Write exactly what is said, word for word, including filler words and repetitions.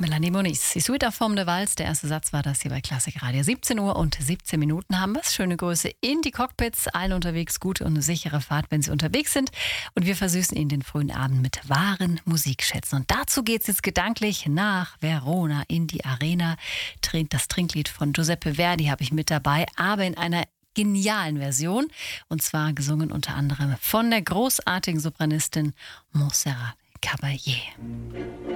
Melanie Moniz. Die Suite auf Forme de Vals. Der erste Satz war das hier bei Klassik Radio. siebzehn Uhr und siebzehn Minuten haben wir es. Schöne Grüße in die Cockpits. Allen unterwegs gute und eine sichere Fahrt, wenn sie unterwegs sind. Und wir versüßen Ihnen den frühen Abend mit wahren Musikschätzen. Und dazu geht es jetzt gedanklich nach Verona in die Arena. Das Trinklied von Giuseppe Verdi habe ich mit dabei, aber in einer genialen Version. Und zwar gesungen unter anderem von der großartigen Sopranistin Montserrat Caballé.